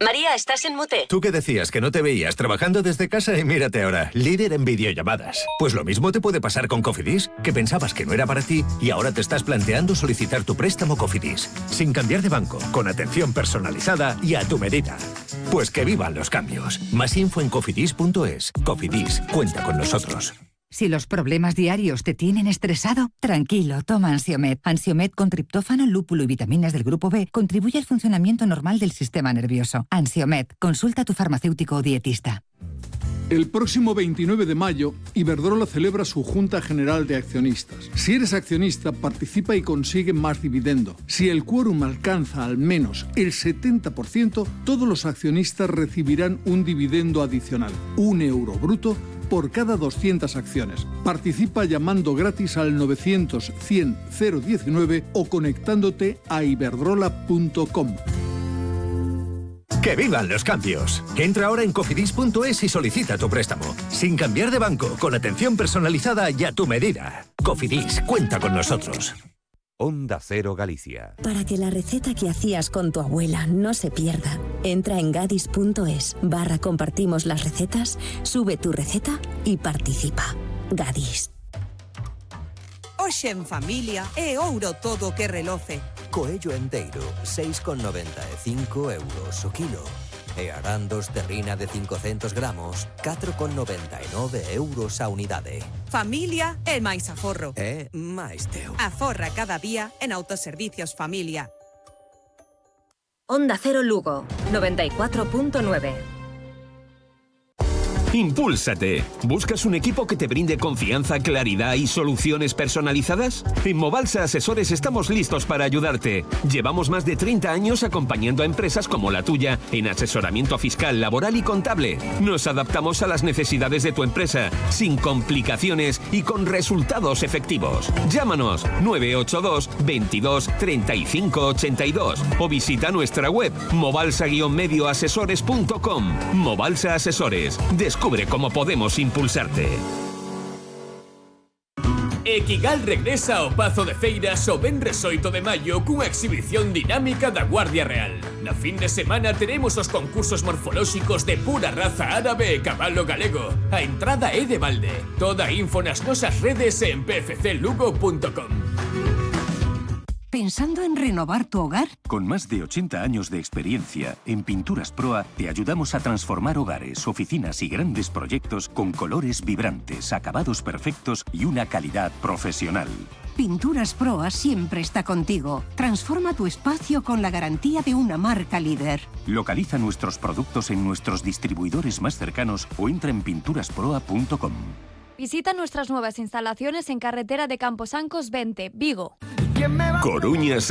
María, estás en mute. ¿Tú qué decías? Que no te veías trabajando desde casa y mírate ahora, líder en videollamadas. Pues lo mismo te puede pasar con Cofidis, que pensabas que no era para ti y ahora te estás planteando solicitar tu préstamo Cofidis. Sin cambiar de banco, con atención personalizada y a tu medida. Pues que vivan los cambios. Más info en cofidis.es. Cofidis, cuenta con nosotros. Si los problemas diarios te tienen estresado, tranquilo, toma Ansiomed. Ansiomed con triptófano, lúpulo y vitaminas del grupo B contribuye al funcionamiento normal del sistema nervioso. Ansiomed, consulta a tu farmacéutico o dietista. El próximo 29 de mayo, Iberdrola celebra su Junta General de Accionistas. Si eres accionista, participa y consigue más dividendo. Si el quórum alcanza al menos el 70%, todos los accionistas recibirán un dividendo adicional, €1 bruto, por cada 200 acciones. Participa llamando gratis al 900-100-019 o conectándote a iberdrola.com. ¡Que vivan los cambios! Entra ahora en cofidis.es y solicita tu préstamo. Sin cambiar de banco, con atención personalizada y a tu medida. Cofidis, cuenta con nosotros. Onda Cero Galicia. Para que la receta que hacías con tu abuela no se pierda, entra en gadis.es/compartimos las recetas, sube tu receta y participa. Gadis. Hoxe en familia é ouro todo o que reloce. Coello enteiro, 6,95 € o kilo. E arandos terrina de 500 gramos, 4,99 € a unidade. Familia é máis aforro. É máis teu. Aforra cada día en Autoservicios Familia. Onda Cero Lugo, 94.9. ¡Impúlsate! ¿Buscas un equipo que te brinde confianza, claridad y soluciones personalizadas? En Movalsa Asesores estamos listos para ayudarte. Llevamos más de 30 años acompañando a empresas como la tuya en asesoramiento fiscal, laboral y contable. Nos adaptamos a las necesidades de tu empresa, sin complicaciones y con resultados efectivos. Llámanos 982 22 35 82 o visita nuestra web movalsa-medioasesores.com. Movalsa Asesores. Descubre cómo podemos impulsarte. Equigal regresa ao Pazo de Feiras o venres 8 de maio cunha exhibición dinámica da Guardia Real. Na fin de semana teremos os concursos morfolóxicos de pura raza árabe e cabalo galego. A entrada é de balde. Toda a info nas nosas redes en pfclugo.com. ¿Pensando en renovar tu hogar? Con más de 80 años de experiencia, en Pinturas Proa te ayudamos a transformar hogares, oficinas y grandes proyectos con colores vibrantes, acabados perfectos y una calidad profesional. Pinturas Proa siempre está contigo. Transforma tu espacio con la garantía de una marca líder. Localiza nuestros productos en nuestros distribuidores más cercanos o entra en pinturasproa.com. Visita nuestras nuevas instalaciones en carretera de Camposancos 20, Vigo. Coruña,